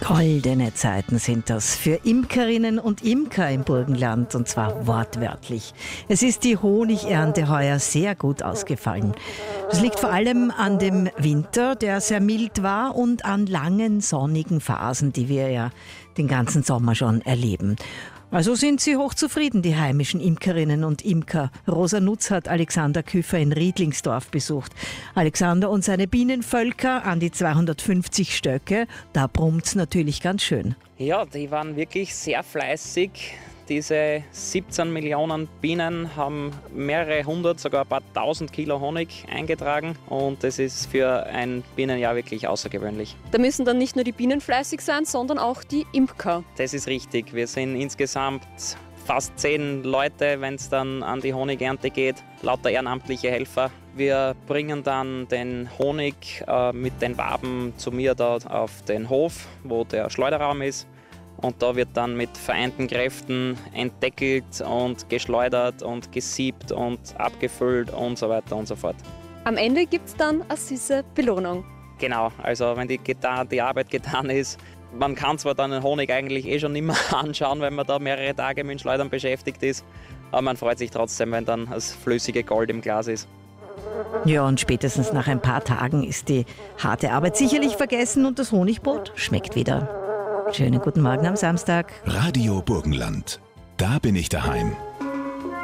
Goldene Zeiten sind das für Imkerinnen und Imker im Burgenland, und zwar wortwörtlich. Es ist die Honigernte heuer sehr gut ausgefallen. Das liegt vor allem an dem Winter, der sehr mild war, und an langen sonnigen Phasen, die wir ja den ganzen Sommer schon erleben. Also sind sie hochzufrieden, die heimischen Imkerinnen und Imker. Rosa Nutz hat Alexander Küfer in Riedlingsdorf besucht. Alexander und seine Bienenvölker an die 250 Stöcke, da brummt's natürlich ganz schön. Ja, die waren wirklich sehr fleißig. Diese 17 Millionen Bienen haben mehrere hundert, sogar ein paar tausend Kilo Honig eingetragen. Und das ist für ein Bienenjahr wirklich außergewöhnlich. Da müssen dann nicht nur die Bienen fleißig sein, sondern auch die Imker. Das ist richtig. Wir sind insgesamt fast 10 Leute, wenn es dann an die Honigernte geht, lauter ehrenamtliche Helfer. Wir bringen dann den Honig mit den Waben zu mir da auf den Hof, wo der Schleuderraum ist. Und da wird dann mit vereinten Kräften entdeckelt und geschleudert und gesiebt und abgefüllt und so weiter und so fort. Am Ende gibt es dann eine süße Belohnung. Genau, also wenn die Arbeit getan ist, man kann zwar dann den Honig eigentlich schon nicht mehr anschauen, wenn man da mehrere Tage mit dem Schleudern beschäftigt ist, aber man freut sich trotzdem, wenn dann das flüssige Gold im Glas ist. Ja, und spätestens nach ein paar Tagen ist die harte Arbeit sicherlich vergessen und das Honigbrot schmeckt wieder. Schönen guten Morgen am Samstag. Radio Burgenland. Da bin ich daheim.